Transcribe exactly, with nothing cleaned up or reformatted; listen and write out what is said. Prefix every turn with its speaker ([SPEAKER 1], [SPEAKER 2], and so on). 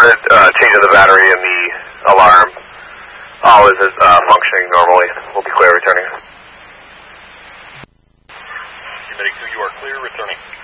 [SPEAKER 1] reported uh, change of the battery and the alarm. All is uh, functioning normally. We'll be clear returning.
[SPEAKER 2] Medic two, you are clear returning.